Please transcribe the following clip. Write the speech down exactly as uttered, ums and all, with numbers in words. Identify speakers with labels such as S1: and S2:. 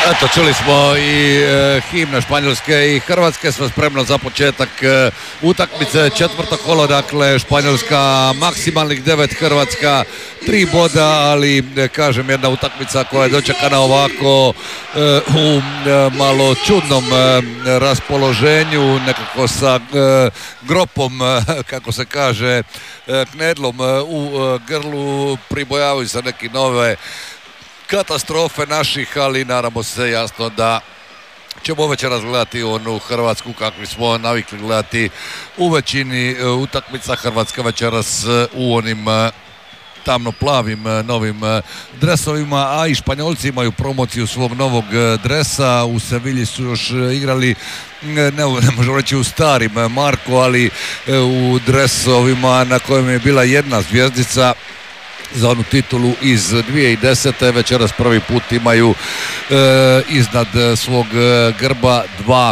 S1: Eto, čuli smo i e, himne Španjolske i Hrvatske, sve spremno za početak e, utakmice, četvrto kolo, dakle Španjolska maksimalnih devet, Hrvatska tri boda, ali e, kažem jedna utakmica koja je dočekana ovako e, u e, malo čudnom e, raspoloženju, nekako sa e, gropom, e, kako se kaže, e, knedlom e, u e, grlu, pribojavaju se neki nove katastrofe naših, ali naravno se jasno da ćemo večeras gledati onu Hrvatsku kakvi smo navikli gledati u većini utakmica. Hrvatska večeras u onim tamno-plavim novim dresovima, a i Španjolci imaju promociju svog novog dresa. U Sevilji su još igrali, ne, ne možemo reći u starim Marko, ali u dresovima na kojem je bila jedna zvjezdica za onu titulu iz dvije tisuće desete. Večeras prvi put imaju e, iznad svog grba dva